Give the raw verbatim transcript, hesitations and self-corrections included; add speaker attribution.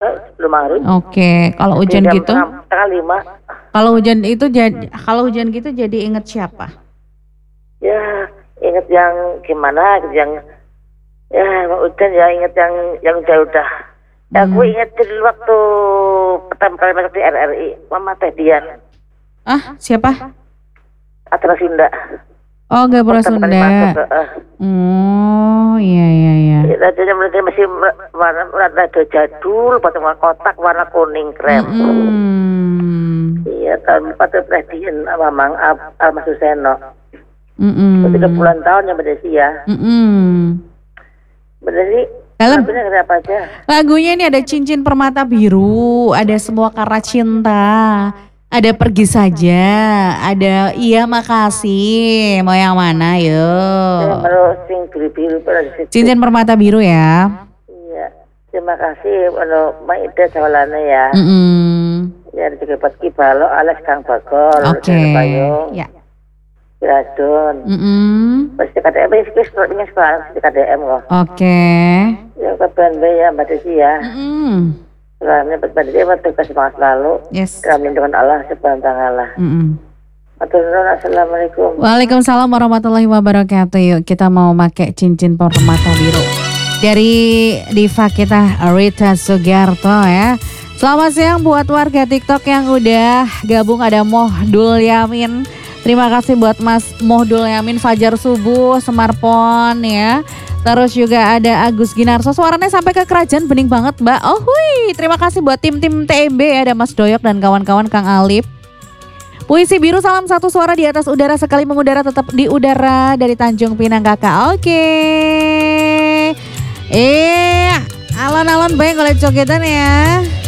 Speaker 1: sebelum maghrib.
Speaker 2: Oke, kalau hujan
Speaker 1: jam
Speaker 2: gitu?
Speaker 1: enam, setengah lima.
Speaker 2: Kalau hujan itu jadi kalau hujan gitu jadi inget siapa?
Speaker 1: Ya, inget yang gimana, yang ya hujan ya inget yang yang udah-udah. Ya
Speaker 2: Hmm.
Speaker 1: gue inget dulu waktu pertama kali masuk di R R I, Mama Teh Dian,
Speaker 2: Ah, siapa?
Speaker 1: Atra Sunda.
Speaker 2: Oh, Gapura
Speaker 1: Pertama kali
Speaker 2: Sunda.
Speaker 1: masuk, uh,
Speaker 2: Oh, iya iya iya.
Speaker 1: Rajonya mulai masih warna warna jadul, pakai warna kotak warna kuning krem.
Speaker 2: Mm-mm.
Speaker 1: Iya, tahun empat presiden Mamang Ab- Almas Suseno.
Speaker 2: Mm-mm.
Speaker 1: tiga puluhan tahun yang berdesi ya.
Speaker 2: Mm-mm.
Speaker 1: Berdesi.
Speaker 2: Dalam.
Speaker 1: Lagunya kenapa aja?
Speaker 2: Lagunya ini ada Cincin Permata Biru, ada Semua Karena Cinta, ada Pergi Saja, ada Iya Makasih. Mau yang mana
Speaker 1: Saya
Speaker 2: yuk?
Speaker 1: mau sing biru-biru pada di situ.
Speaker 2: Cincin Permata Biru ya.
Speaker 1: Iya. Terima kasih ono Maida Sawalana ya.
Speaker 2: Mm-mm.
Speaker 1: Ya juga buat Kibalo Alex Kang Bagol.
Speaker 2: Oke.
Speaker 1: Bayung.
Speaker 2: Ya.
Speaker 1: Radon.
Speaker 2: Mm-mm.
Speaker 1: Pas di K D M ini sekolahnya sekolah di K D M kok.
Speaker 2: Oke.
Speaker 1: Ya kapan ya Mbak Desi ya.
Speaker 2: Mm-mm.
Speaker 1: Selamat Mbak Desi bertugas semangat selalu.
Speaker 2: Yes.
Speaker 1: Dalam lindungan Allah subhanahu wa ta'ala.
Speaker 2: Mm-mm.
Speaker 1: Assalamualaikum.
Speaker 2: Waalaikumsalam warahmatullahi wabarakatuh. Yuk kita mau pakai cincin permata biru dari diva kita Rita Sugiarto ya. Selamat siang buat warga TikTok yang udah gabung, ada Mohdul Yamin. Terima kasih buat Mas Mohdul Yamin, Fajar Subuh, Semarpon ya. Terus juga ada Agus Ginarso, suaranya sampai ke Kerajaan Bening banget Mbak. Oh hui, terima kasih buat tim-tim T M B ya, ada Mas Doyok dan kawan-kawan, Kang Alip. Puisi Biru, salam satu suara di atas udara, sekali mengudara tetap di udara, dari Tanjung Pinang kakak. Oke. Eh, alon-alon baik oleh coketan ya.